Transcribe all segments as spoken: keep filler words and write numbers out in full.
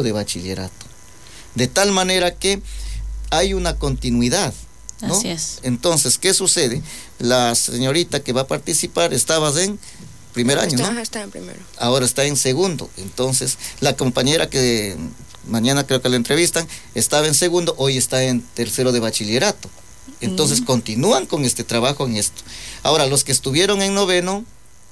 de bachillerato. De tal manera que hay una continuidad, ¿no? Así es. Entonces, ¿qué sucede? La señorita que va a participar estaba en primer año, ¿no? Ajá, está en primero. Ahora está en segundo. Entonces, la compañera que mañana creo que la entrevistan, estaba en segundo, hoy está en tercero de bachillerato. Entonces, mm. continúan con este trabajo en esto. Ahora, los que estuvieron en noveno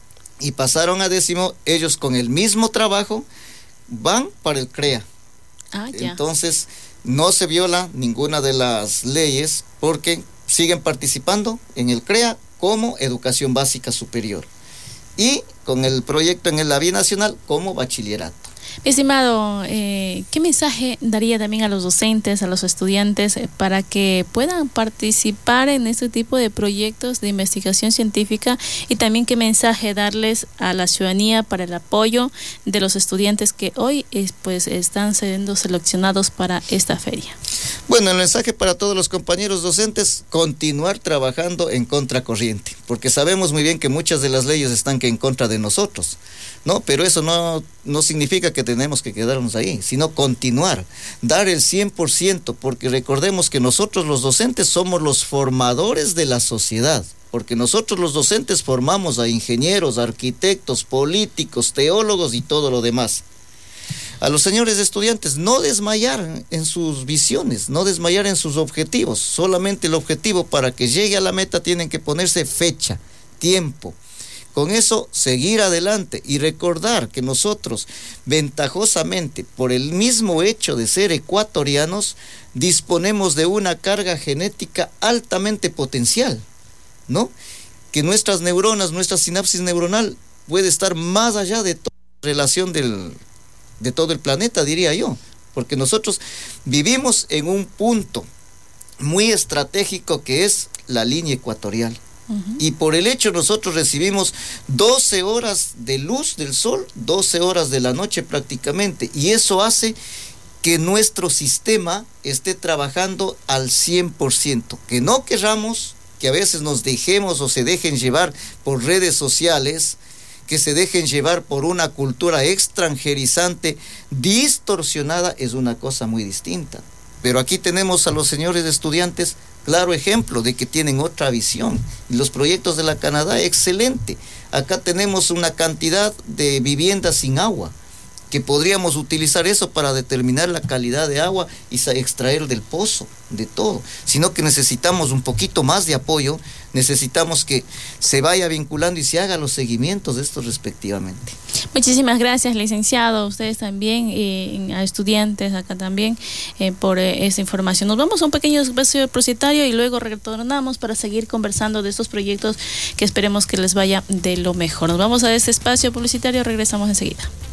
y pasaron a décimo, ellos con el mismo trabajo van para el CREA. Ah, ya. Entonces, no se viola ninguna de las leyes porque siguen participando en el CREA como educación básica superior y con el proyecto en la binacional como bachillerato. Mi estimado, eh, ¿qué mensaje daría también a los docentes, a los estudiantes, eh, para que puedan participar en este tipo de proyectos de investigación científica? Y también qué mensaje darles a la ciudadanía para el apoyo de los estudiantes que hoy eh, pues están siendo seleccionados para esta feria. Bueno, el mensaje para todos los compañeros docentes: continuar trabajando en contracorriente, porque sabemos muy bien que muchas de las leyes están que en contra de nosotros, ¿no? Pero eso no, no significa que tenemos que quedarnos ahí, sino continuar, dar el cien por ciento, porque recordemos que nosotros los docentes somos los formadores de la sociedad, porque nosotros los docentes formamos a ingenieros, arquitectos, políticos, teólogos y todo lo demás. A los señores estudiantes, no desmayar en sus visiones, no desmayar en sus objetivos. Solamente el objetivo para que llegue a la meta tienen que ponerse fecha, tiempo. Con eso, seguir adelante y recordar que nosotros, ventajosamente, por el mismo hecho de ser ecuatorianos, disponemos de una carga genética altamente potencial, ¿no? Que nuestras neuronas, nuestra sinapsis neuronal puede estar más allá de toda relación del... de todo el planeta, diría yo, porque nosotros vivimos en un punto muy estratégico que es la línea ecuatorial. Uh-huh. Y por el hecho nosotros recibimos doce horas de luz del sol, doce horas de la noche prácticamente, y eso hace que nuestro sistema esté trabajando al cien por ciento, que no querramos, que a veces nos dejemos o se dejen llevar por redes sociales, que se dejen llevar por una cultura extranjerizante, distorsionada, es una cosa muy distinta. Pero aquí tenemos a los señores estudiantes, claro ejemplo de que tienen otra visión. Y los proyectos de la Canadá, excelente. Acá tenemos una cantidad de viviendas sin agua, que podríamos utilizar eso para determinar la calidad de agua y extraer del pozo, de todo. Sino que necesitamos un poquito más de apoyo, necesitamos que se vaya vinculando y se haga los seguimientos de estos respectivamente. Muchísimas gracias, licenciado, a ustedes también, eh, a estudiantes acá también, eh, por eh, esa información. Nos vamos a un pequeño espacio publicitario y luego retornamos para seguir conversando de estos proyectos que esperemos que les vaya de lo mejor. Nos vamos a ese espacio publicitario, regresamos enseguida.